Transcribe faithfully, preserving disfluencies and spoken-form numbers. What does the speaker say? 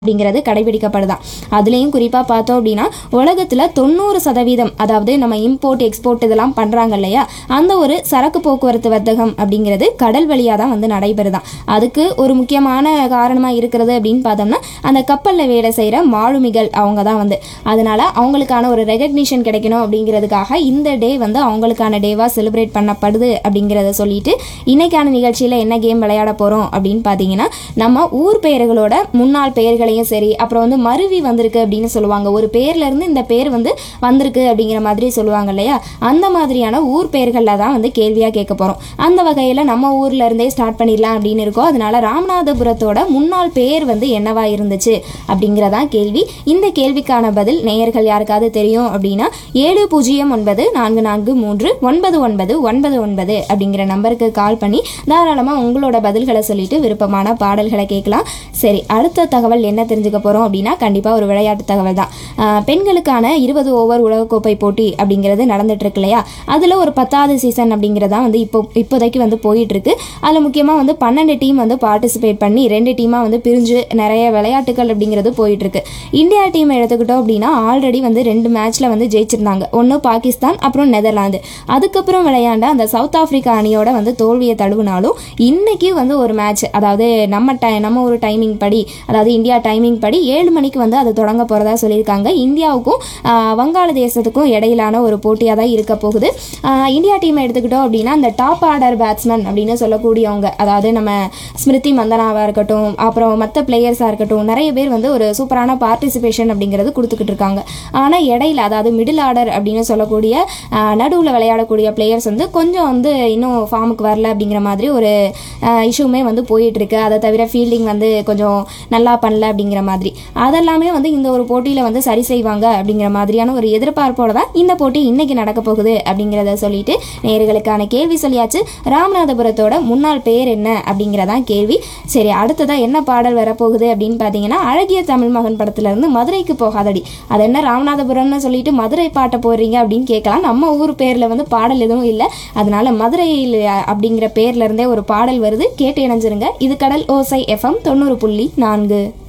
அப்படிங்கிறது கடைபிடிக்கப்படுதான். அதுலேயும் குறிப்பாக பார்த்தோம் அப்படின்னா உலகத்தில் தொண்ணூறு சதவீதம் அதாவது நம்ம இம்போர்ட் எக்ஸ்போர்ட் இதெல்லாம் பண்ணுறாங்க இல்லையா, அந்த ஒரு சரக்கு போக்குவரத்து வர்த்தகம் அப்படிங்கிறது கடல் வழியாக தான் வந்து நடைபெறுதான். அதுக்கு ஒரு முக்கியமான காரணமாக இருக்கிறது அப்படின்னு பார்த்தோம்னா அந்த கப்பலில் வேலை செய்கிற மாலுமிகள் அவங்க தான் வந்து, அதனால அவங்களுக்கான ஒரு ரெகக்னிஷன் கிடைக்கணும் அப்படிங்கிறதுக்காக இந்த டே வந்து அவங்களுக்கான டேவாக செலிப்ரேட் பண்ணப்படுது அப்படிங்கிறத சொல்லிட்டு இன்னைக்கான நிகழ்ச்சியில் என்ன கேம் விளையாட போகிறோம் அப்படின்னு பார்த்தீங்கன்னா, நம்ம ஊர் பெயர்களோட முன்னாள் பெயர்களை சரி, அப்புறம் வந்து மருவி வந்திருக்கு அப்படின்னு சொல்லுவாங்க. ஒரு பேர்ல இருந்து இந்த பேர் வந்து வந்திருக்கு அப்படிங்கிற மாதிரி சொல்லுவாங்க இல்லையா, அந்த மாதிரியான ஊர் பெயர்கள்ல தான் வந்து கேள்வியா கேட்க போறோம். அந்த வகையில நம்ம ஊர்ல இருந்தே ஸ்டார்ட் பண்ணிடலாம் அப்படின்னு இருக்கோம். அதனால ராமநாதபுரத்தோட முன்னாள் பெயர் வந்து என்னவா இருந்துச்சு அப்படிங்கிறதான் கேள்வி. இந்த கேள்விக்கான பதில் நேயர்கள் யாருக்காவது தெரியும் அப்படின்னா ஏழு பூஜ்ஜியம் ஒன்பது நான்கு நான்கு மூன்று ஒன்பது ஒன்பது ஒன்பது ஒன்பது அப்படிங்கிற நம்பருக்கு கால் பண்ணி தாராளமா உங்களோட பதில்களை சொல்லிட்டு விருப்பமான பாடல்களை கேட்கலாம். சரி, அடுத்த தகவல் என்ன தெரிஞ்சுக்க போகிறோம் அப்படின்னா கண்டிப்பாக ஒரு விளையாட்டு தகவல் தான். பெண்களுக்கான இருபது ஓவர் உலகக்கோப்பை போட்டி அப்படிங்கிறது நடந்துட்டு இருக்கு இல்லையா, அதில் ஒரு பத்தாவது சீசன் அப்படிங்கிறதா வந்து இப்போ இப்போதைக்கு வந்து போயிட்டு இருக்கு. அதில் முக்கியமாக வந்து பன்னெண்டு டீம் வந்து பார்ட்டிசிபேட் பண்ணி ரெண்டு டீமாக வந்து பிரிஞ்சு நிறைய விளையாட்டுகள் அப்படிங்கிறது போயிட்டு இருக்கு. இந்தியா டீம் எடுத்துக்கிட்டோம் அப்படின்னா ஆல்ரெடி வந்து ரெண்டு மேட்ச்ல வந்து ஜெயிச்சிருந்தாங்க. ஒன்று பாகிஸ்தான், அப்புறம் நெதர்லாந்து. அதுக்கப்புறம் விளையாண்ட அந்த சவுத் ஆப்பிரிக்கா அணியோட வந்து தோல்வியை தழுவினாலும் இன்னைக்கு வந்து ஒரு மேட்ச், அதாவது நம்ம டை நம்ம ஒரு டைமிங் படி, அதாவது இந்தியா டைமிங் படி ஏழு மணிக்கு வந்து அது தொடங்க போகிறதா சொல்லியிருக்காங்க. இந்தியாவுக்கும் வங்காளதேசத்துக்கும் இடையிலான ஒரு போட்டியாக தான் இருக்க போகுது. இந்தியா டீமை எடுத்துக்கிட்டோம் அப்படின்னா அந்த டாப் ஆர்டர் பேட்ஸ்மேன் அப்படின்னு சொல்லக்கூடியவங்க, அதாவது நம்ம ஸ்மிருதி மந்தனாவாக இருக்கட்டும், அப்புறம் மற்ற பிளேயர்ஸாக இருக்கட்டும், நிறைய பேர் வந்து ஒரு சூப்பரான பார்ட்டிசிபேஷன் அப்படிங்கிறது கொடுத்துக்கிட்டு இருக்காங்க. ஆனால் இடையில அதாவது மிடில் ஆர்டர் அப்படின்னு சொல்லக்கூடிய நடுவில் விளையாடக்கூடிய பிளேயர்ஸ் வந்து கொஞ்சம் வந்து இன்னும் ஃபார்முக்கு வரல அப்படிங்கிற மாதிரி ஒரு இஷ்யூமே வந்து போயிட்டு இருக்கு. அதை தவிர ஃபீல்டிங் வந்து கொஞ்சம் நல்லா பண்ணல அப்படிங்கிற மாதிரி அதெல்லாமே வந்து இந்த ஒரு போட்டியில் வந்து சரி செய்வாங்க அப்படிங்கிற மாதிரியான ஒரு எதிர்பார்ப்போட தான் இந்த போட்டி இன்னைக்கு நடக்க போகுது அப்படிங்கிறத சொல்லிட்டு நேயர்களுக்கான கேள்வி சொல்லியாச்சு. ராமநாதபுரத்தோட முன்னாள் பெயர் என்ன அப்படிங்கிறதான் கேள்வி. சரி, அடுத்ததா என்ன பாடல் வரப்போகுது அப்படின்னு பார்த்தீங்கன்னா அழகிய தமிழ் மகன் படத்துல இருந்து மதுரைக்கு போகாதடி. அது என்ன ராமநாதபுரம்னு சொல்லிட்டு மதுரை பாட்டை போடுறீங்க அப்படின்னு கேட்கலாம். நம்ம ஊர் பேர்ல வந்து பாடல் எதுவும் இல்லை, அதனால மதுரையில் அப்படிங்கிற பேர்ல இருந்தே ஒரு பாடல் வருது, கேட்டு இணைஞ்சிருங்க. இது கடல் ஓசை எஃப்எம் தொண்ணூறு புள்ளி நான்கு.